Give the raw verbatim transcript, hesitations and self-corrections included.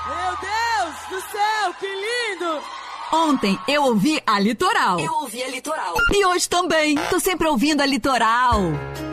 Meu Deus do céu, que lindo! Ontem eu ouvi a Litoral. Eu ouvi a Litoral. E hoje também. Tô sempre ouvindo a Litoral.